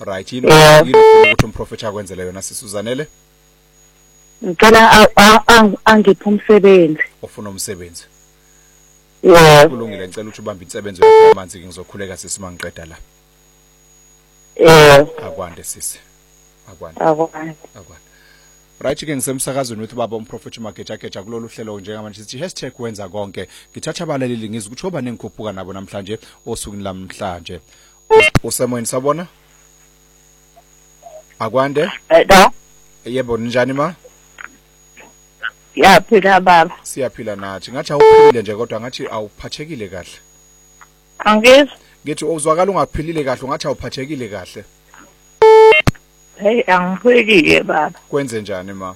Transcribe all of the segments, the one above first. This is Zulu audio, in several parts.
Right, yini ufuna ukuthi umprofeti akwenzele yona sisuzanele? Ngicela angiphe umsebenzi. Ufuna umsebenzi? Yes. Kulungile, ngicela ukuthi ubambe insebenzo yakho yamanzi ngizokhuleka sisi mangiqeda la. Akwande sisi. Akwande. Right ke ngisemsakazweni wethu baba umprofeti Mageja kulolu hlelo njengamanje sithi #wenza konke. Ngithatha abalaleli ngizwe ukuthi oba nengikhuphuka nabo namhlanje osukwini lamhlanje. Usemoyeni sabona? Akwande? Yebo njani ma? Siyaphila baba. Siyaphila nathi. Ngathi awuphilile nje kodwa ngathi awuphathekile kahle. Angizwa. Ngithi uzwakala ungaphilile kahle ngathi awuphathekile kahle. Hey, angiphilile baba. Kwenze njani ma?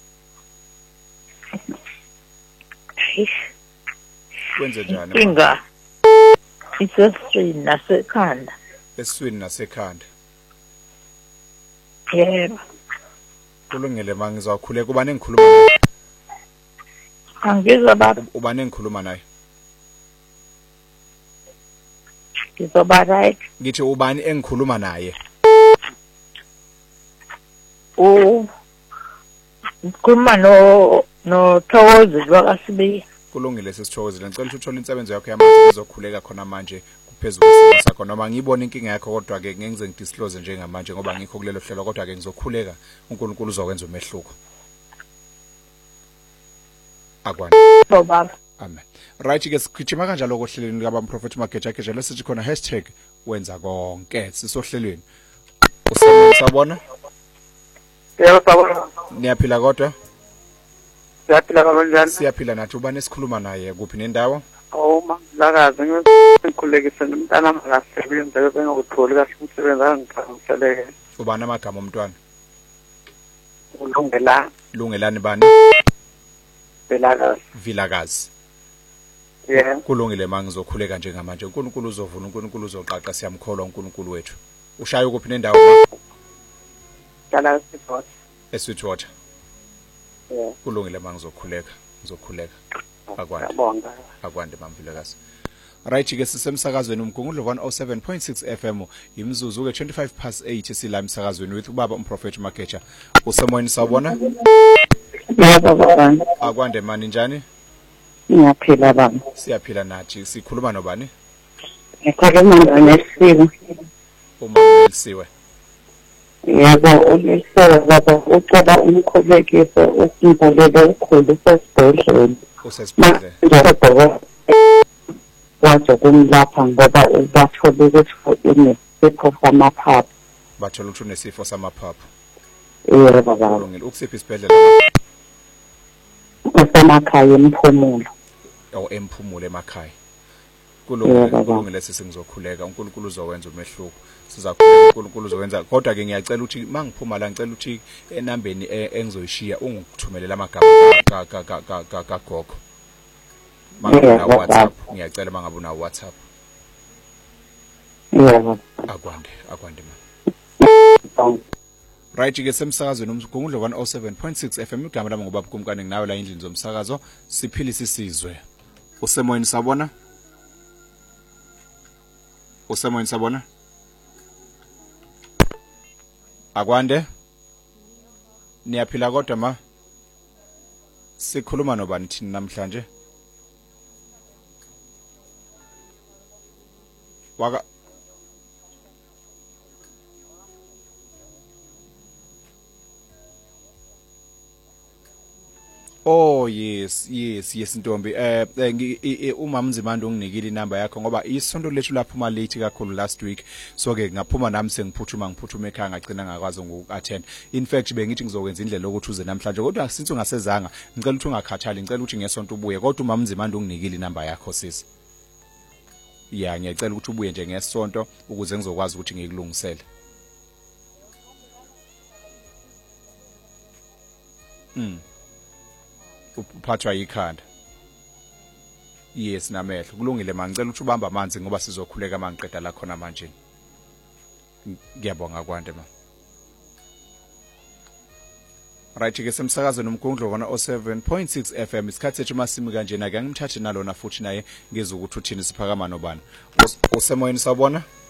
Kwenze njani? Inga. Iseswini nasekhanda. Eswini nasekhanda. Yebo. Kulungile ma ngizakhuleka kuba nengikhuluma naye. Angizwa baba. Uba nengikhuluma naye. Ngizoba right. Ngithi ubani engikhuluma naye? Ngikhuluma no Thokozi wakasibe. Kulungile sesithokozile ngicela ukuthi uthole insebenzo yakho yamanzi izokhuleka khona manje kuphezulu kwesimo sakho noma ngibona inkinga yakho kodwa ke ngenze ngidisclose njengamanje ngoba ngikho kulelo hlelo kodwa ke ngizokhuleka uNkulunkulu uzokwenza umehluko. Akwani. Baba. Amen. Right ke sikhithima kanjalo kohlelweni lika bamprofeti Mageja lesithi khona #wenza konke sisohlelweni. Usabona? Yebo sabona. Niyaphila kodwa? Siyaphila kanjani? Siyaphila nathi ubani esikhuluma naye kuphi nendawo? Uma lakazi ngikhulekise nomntana makasebenze bengokutholi kahle umsebenzi angichangiseleke. Ubani amagama omntwana? Lungelani bani? Vilakazi. Yeah. Kulungile mangizokhuleka njengamanje uNkulunkulu uzovuna uNkulunkulu uzoqaqa siyamkholwa uNkulunkulu wethu. Ushaya kuphi nendawo? Dala eSweetwater. Yeah. Kulungile mangizokhuleka akwande. Ngiyabonga. Akwande mamvilakazi. Right ke sisemsakazweni umgungudlo 107.6 FM imzuzu ke 8:25 sila emsakazweni wethu ubaba umprofeti Mageja. Usemoyeni sawubona? Yebo baba. Akwande mani njani? Ngiyaphila baba. Siyaphila nathi. Sikhuluma nobani? Ngikhuluma noNesiwe. Nelisiwe. Yebo uNesiwe baba ucela umkhulekise usimbolele ukhulu sesibhedlela. Usesibhedlela. Wathi kumlapha ngoba ubathole ukuthi unesifo samaphaphu. Bathola ukuthi unesifo samaphaphu. Yebo baba. Kulungile ukusiphi isibhedlela? Emakhaya emphumulo. Emphumulo emakhaya. Kulungile sisingizokhuleka uNkulunkulu uzowenza umehluko. Sizakhuleka uNkulunkulu uzowenza kodwa ke ngiyacela ukuthi mangiphuma la ngicela ukuthi enambeni engizoyishiya ungithumelela amagama kaGogo. Mangabona WhatsApp ngiyacela mangabona WhatsApp. Yebo. Akwande ma. Right ke semsakazweni umgungudlo 107.6 FM igama lami ngobaba Kumkani nginawe la endlini zomsakazo siphilisa isizwe. Usemoyeni sabona? Usemoyeni sabona? Akwande? Niyaphila kodwa ma? Sikhuluma nobani thina namhlanje? Waka Oh yes Ntombi umama Mzimande unginikile inamba yakho ngoba isonto lethu laphuma late kakhulu last week so ke ngaphuma nami ngiphuthuma ekhaya ngagcina ngakwazi ngoku-attend. In fact bengithi ngizokwenza indlela ukuthi uze namhlanje kodwa since ungasezanga ngicela ukuthi ungakhathali ngicela ukuthi ngesonto ubuye kodwa umama Mzimande unginikile inamba yakho sisi. Yeah ngiyacela ukuthi ubuye nje ngesonto ukuze ngizokwazi ukuthi ngikulungisele. Uphathwa ikhanda. Yes namehlo kulungile mangicela ukuthi ubamba amanzi ngoba sizokhuleka mangiqeda la khona manje. Ngiyabonga kwande ma. Right ke semsakazweni umgungudlo 107.6 FM isikhathi sethu masimi kanjena ke ngimthathe nalona futhi naye ngeze ukuthi uthini siphakama nobani. Usemoyeni sabona?